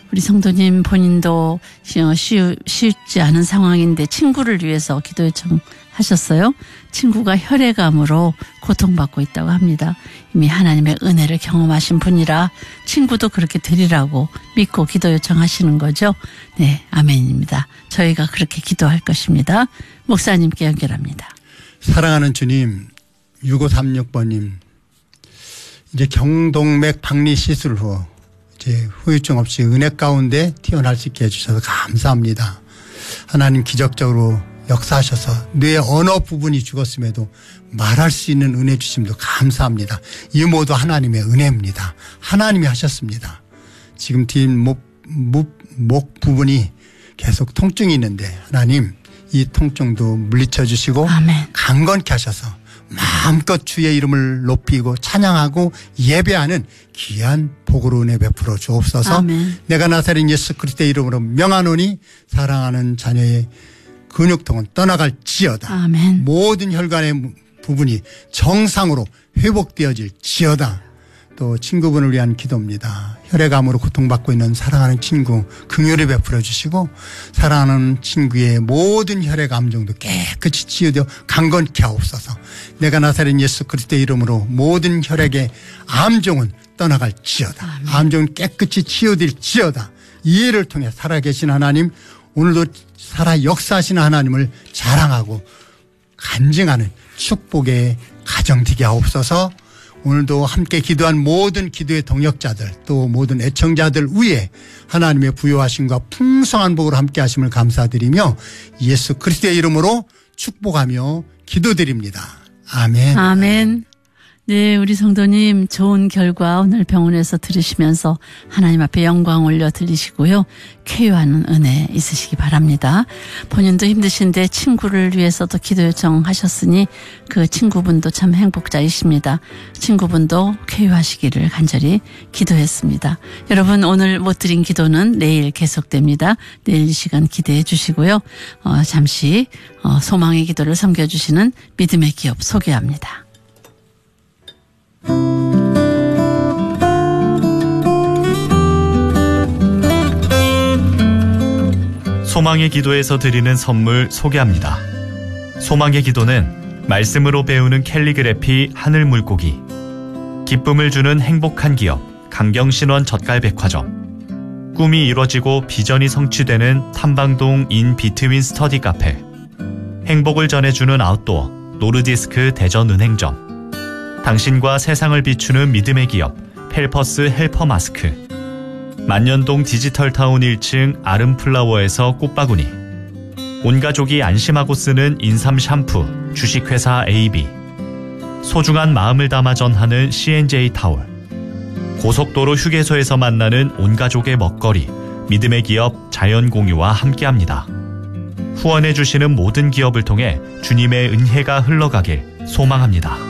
우리 성도님 본인도 쉽지 않은 상황인데 친구를 위해서 기도 요청하셨어요. 친구가 혈액암으로 고통받고 있다고 합니다. 이미 하나님의 은혜를 경험하신 분이라 친구도 그렇게 드리라고 믿고 기도 요청하시는 거죠. 네, 아멘입니다. 저희가 그렇게 기도할 것입니다. 목사님께 연결합니다. 사랑하는 주님, 6536번님, 이제 경동맥 박리 시술 후 이제 후유증 없이 은혜 가운데 태어날 수 있게 해주셔서 감사합니다. 하나님 기적적으로 역사하셔서 뇌 어느 부분이 죽었음에도 말할 수 있는 은혜 주심도 감사합니다. 이 모두 하나님의 은혜입니다. 하나님이 하셨습니다. 지금 뒷목 부분이 계속 통증이 있는데 하나님 이 통증도 물리쳐 주시고 아멘. 강건케 하셔서 마음껏 주의 이름을 높이고 찬양하고 예배하는 귀한 복으로 은혜 베풀어 주옵소서. 아멘. 내가 나사렛 예수 그리스도의 이름으로 명하노니 사랑하는 자녀의 근육통은 떠나갈지어다. 아멘. 모든 혈관의 부분이 정상으로 회복되어질지어다. 또 친구분을 위한 기도입니다. 혈액암으로 고통받고 있는 사랑하는 친구 긍휼을 베풀어 주시고 사랑하는 친구의 모든 혈액암정도 깨끗이 치유되어 강건케 하옵소서. 내가 나사렛 예수 그리스도의 이름으로 모든 혈액의 암종은 떠나갈지어다. 아멘. 암종은 깨끗이 치유될지어다. 이 일을 통해 살아계신 하나님, 오늘도 살아 역사하시는 하나님을 자랑하고 간증하는 축복의 가정 되게 하옵소서. 오늘도 함께 기도한 모든 기도의 동역자들 또 모든 애청자들 위에 하나님의 부요하심과 풍성한 복으로 함께 하심을 감사드리며 예수 그리스도의 이름으로 축복하며 기도드립니다. 아멘. 아멘. 네, 우리 성도님 좋은 결과 오늘 병원에서 들으시면서 하나님 앞에 영광 올려 드리시고요. 쾌유하는 은혜 있으시기 바랍니다. 본인도 힘드신데 친구를 위해서도 기도 요청하셨으니 그 친구분도 참 행복자이십니다. 친구분도 쾌유하시기를 간절히 기도했습니다. 여러분 오늘 못 드린 기도는 내일 계속됩니다. 내일 이 시간 기대해 주시고요. 잠시 소망의 기도를 섬겨주시는 믿음의 기업 소개합니다. 소망의 기도에서 드리는 선물 소개합니다. 소망의 기도는 말씀으로 배우는 캘리그래피 하늘 물고기, 기쁨을 주는 행복한 기업 강경신원 젓갈백화점, 꿈이 이뤄지고 비전이 성취되는 탐방동 인 비트윈 스터디 카페, 행복을 전해주는 아웃도어 노르디스크 대전은행점, 당신과 세상을 비추는 믿음의 기업 펠퍼스 헬퍼 마스크, 만년동 디지털타운 1층 아름플라워에서 꽃바구니, 온가족이 안심하고 쓰는 인삼 샴푸 주식회사 AB, 소중한 마음을 담아 전하는 C&J 타월, 고속도로 휴게소에서 만나는 온가족의 먹거리 믿음의 기업 자연공유와 함께합니다. 후원해 주시는 모든 기업을 통해 주님의 은혜가 흘러가길 소망합니다.